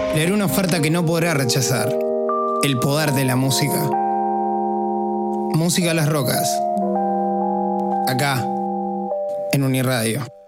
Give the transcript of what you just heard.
Leeré una oferta que no podrá rechazar. El poder de la música. Música a las rocas. Acá, en Uniradio.